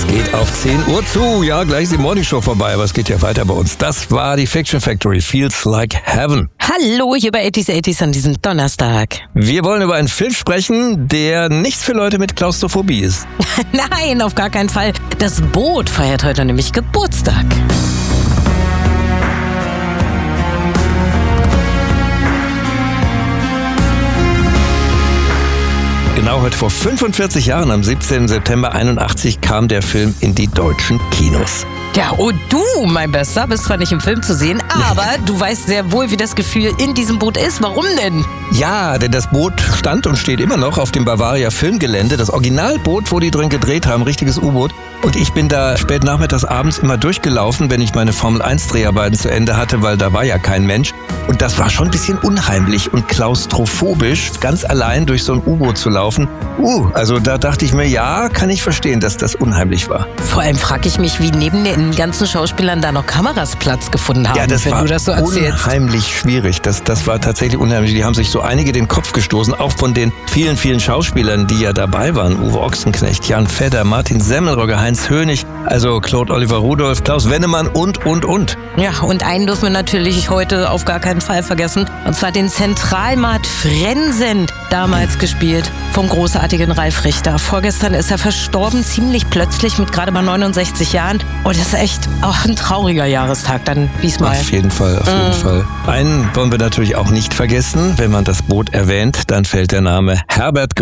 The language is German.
Es geht auf 10 Uhr zu. Ja, gleich ist die Morning Show vorbei, aber es geht ja weiter bei uns. Das war die Fiction Factory. Feels like heaven. Hallo, hier bei 80s an diesem Donnerstag. Wir wollen über einen Film sprechen, der nichts für Leute mit Klaustrophobie ist. Nein, auf gar keinen Fall. Das Boot feiert heute nämlich Geburtstag. Genau heute vor 45 Jahren, am 17. September 81, kam der Film in die deutschen Kinos. Ja, und du, mein Bester, bist zwar nicht im Film zu sehen, aber du weißt sehr wohl, wie das Gefühl in diesem Boot ist. Warum denn? Ja, denn das Boot stand und steht immer noch auf dem Bavaria Filmgelände. Das Originalboot, wo die drin gedreht haben, richtiges U-Boot. Und ich bin da spät nachmittags abends immer durchgelaufen, wenn ich meine Formel-1-Dreharbeiten zu Ende hatte, weil da war ja kein Mensch. Und das war schon ein bisschen unheimlich und klaustrophobisch, ganz allein durch so ein U-Boot zu laufen. Also da dachte ich mir, ja, kann ich verstehen, dass das unheimlich war. Vor allem frage ich mich, wie neben den ganzen Schauspielern da noch Kameras Platz gefunden haben, ja, das wenn war du das so erzählst. Unheimlich schwierig. Das war tatsächlich unheimlich. Die haben sich so einige den Kopf gestoßen, auch von den vielen, vielen Schauspielern, die ja dabei waren. Uwe Ochsenknecht, Jan Fedder, Martin Semmelrogge, Heinz Hönig, also Claude Oliver Rudolph, Klaus Wennemann und. Ja, und einen dürfen wir natürlich heute auf gar keinen Fall vergessen. Und zwar den Zentralmart Frensen, damals gespielt vom großartigen Ralf Richter. Vorgestern ist er verstorben, ziemlich plötzlich mit gerade mal 69 Jahren. Und das ist echt auch ein trauriger Jahrestag dann diesmal. Auf jeden Fall. Einen wollen wir natürlich auch nicht vergessen. Wenn man das Boot erwähnt, dann fällt der Name Herbert